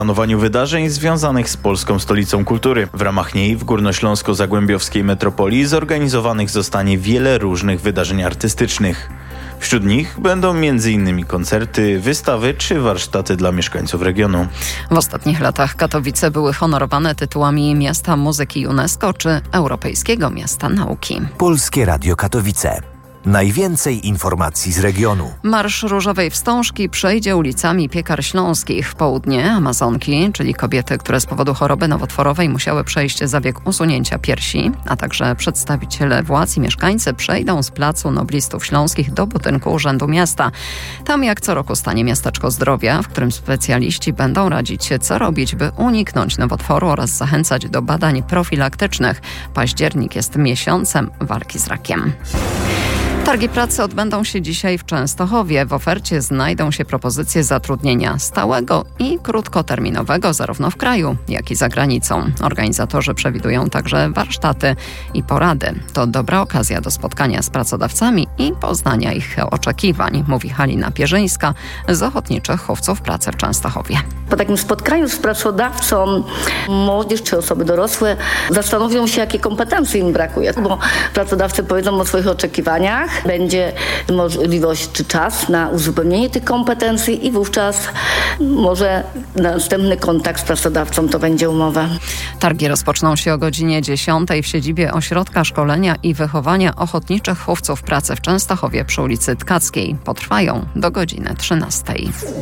planowaniu wydarzeń związanych z Polską Stolicą Kultury. W ramach niej w górnośląsko-zagłębiowskiej metropolii zorganizowanych zostanie wiele różnych wydarzeń artystycznych. Wśród nich będą m.in. koncerty, wystawy czy warsztaty dla mieszkańców regionu. W ostatnich latach Katowice były honorowane tytułami Miasta Muzyki UNESCO czy Europejskiego Miasta Nauki. Polskie Radio Katowice. Najwięcej informacji z regionu. Marsz Różowej Wstążki przejdzie ulicami Piekar Śląskich. W południe Amazonki, czyli kobiety, które z powodu choroby nowotworowej musiały przejść zabieg usunięcia piersi, a także przedstawiciele władz i mieszkańcy przejdą z Placu Noblistów Śląskich do budynku Urzędu Miasta. Tam jak co roku stanie miasteczko zdrowia, w którym specjaliści będą radzić, co robić, by uniknąć nowotworu oraz zachęcać do badań profilaktycznych. Październik jest miesiącem walki z rakiem. Targi pracy odbędą się dzisiaj w Częstochowie. W ofercie znajdą się propozycje zatrudnienia stałego i krótkoterminowego zarówno w kraju, jak i za granicą. Organizatorzy przewidują także warsztaty i porady. To dobra okazja do spotkania z pracodawcami i poznania ich oczekiwań, mówi Halina Pierzyńska z Ochotniczych Chówców Pracy w Częstochowie. Po takim spotkaniu z pracodawcą młodzież czy osoby dorosłe zastanowią się, jakie kompetencje im brakuje, bo pracodawcy powiedzą o swoich oczekiwaniach, będzie możliwość czy czas na uzupełnienie tych kompetencji i wówczas może następny kontakt z pracodawcą to będzie umowa. Targi rozpoczną się o godzinie 10 w siedzibie Ośrodka Szkolenia i Wychowania Ochotniczych Chówców Pracy w Częstochowie przy ulicy Tkackiej. Potrwają do godziny 13.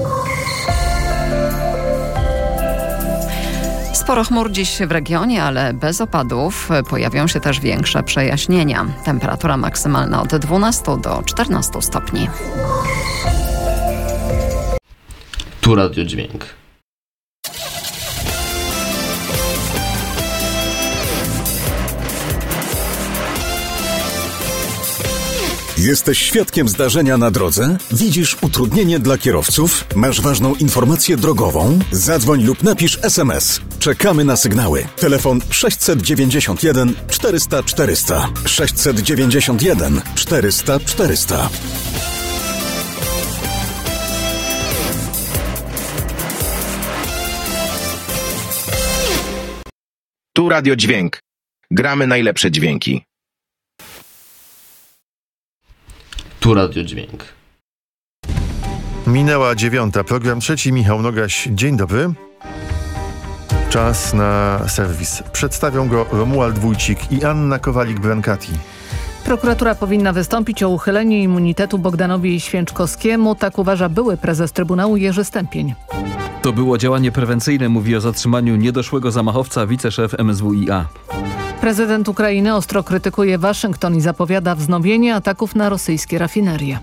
Sporo chmur dziś w regionie, ale bez opadów. Pojawią się też większe przejaśnienia. Temperatura maksymalna od 12 do 14 stopni. Tu Radio Dźwięk. Jesteś świadkiem zdarzenia na drodze? Widzisz utrudnienie dla kierowców? Masz ważną informację drogową? Zadzwoń lub napisz SMS. Czekamy na sygnały. Telefon 691 400 400. 691 400 400. Tu Radio Dźwięk. Gramy najlepsze dźwięki. Tu Radio Dźwięk. Minęła 9. Program trzeci. Michał Nogaś. Dzień dobry. Czas na serwis. Przedstawią go Romuald Wójcik i Anna Kowalik-Brankati. Prokuratura powinna wystąpić o uchylenie immunitetu Bogdanowi Święczkowskiemu. Tak uważa były prezes Trybunału Jerzy Stępień. To było działanie prewencyjne, mówi o zatrzymaniu niedoszłego zamachowca wiceszef MSWiA. Prezydent Ukrainy ostro krytykuje Waszyngton i zapowiada wznowienie ataków na rosyjskie rafinerie.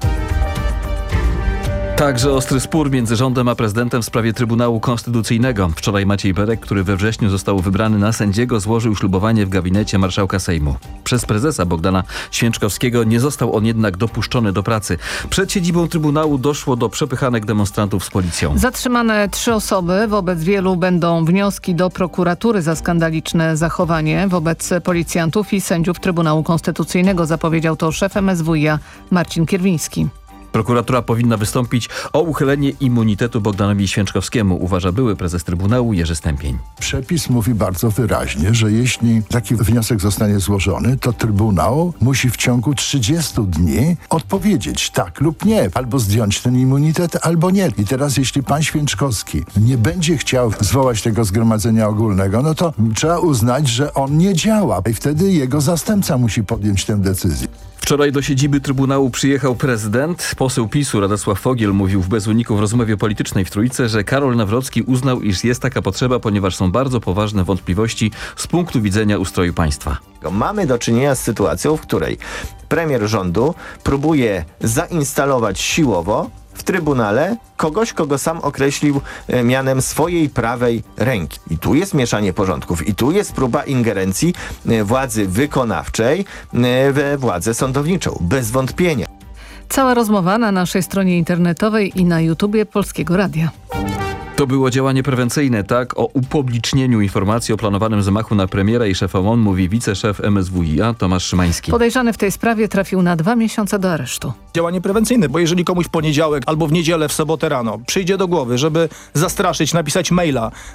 Także ostry spór między rządem a prezydentem w sprawie Trybunału Konstytucyjnego. Wczoraj Maciej Berek, który we wrześniu został wybrany na sędziego, złożył ślubowanie w gabinecie marszałka Sejmu. Przez prezesa Bogdana Święczkowskiego nie został on jednak dopuszczony do pracy. Przed siedzibą Trybunału doszło do przepychanek demonstrantów z policją. Zatrzymane 3 osoby. Wobec wielu będą wnioski do prokuratury za skandaliczne zachowanie wobec policjantów i sędziów Trybunału Konstytucyjnego, zapowiedział to szef MSWiA Marcin Kierwiński. Prokuratura powinna wystąpić o uchylenie immunitetu Bogdanowi Święczkowskiemu, uważa były prezes Trybunału Jerzy Stępień. Przepis mówi bardzo wyraźnie, że jeśli taki wniosek zostanie złożony, to Trybunał musi w ciągu 30 dni odpowiedzieć tak lub nie. Albo zdjąć ten immunitet, albo nie. I teraz jeśli pan Święczkowski nie będzie chciał zwołać tego zgromadzenia ogólnego, no to trzeba uznać, że on nie działa. I wtedy jego zastępca musi podjąć tę decyzję. Wczoraj do siedziby Trybunału przyjechał prezydent. Poseł PiS-u Radosław Fogiel mówił w Bez Uniku w rozmowie politycznej w Trójce, że Karol Nawrocki uznał, iż jest taka potrzeba, ponieważ są bardzo poważne wątpliwości z punktu widzenia ustroju państwa. Mamy do czynienia z sytuacją, w której premier rządu próbuje zainstalować siłowo w Trybunale kogoś, kogo sam określił mianem swojej prawej ręki. I tu jest mieszanie porządków. I tu jest próba ingerencji władzy wykonawczej we władzę sądowniczą. Bez wątpienia. Cała rozmowa na naszej stronie internetowej i na YouTubie Polskiego Radia. To było działanie prewencyjne, tak? O upublicznieniu informacji o planowanym zamachu na premiera i szefa MON mówi wiceszef MSWiA Tomasz Szymański. Podejrzany w tej sprawie trafił na 2 miesiące do aresztu. Działanie prewencyjne, bo jeżeli komuś w poniedziałek albo w niedzielę, w sobotę rano przyjdzie do głowy, żeby zastraszyć, napisać maila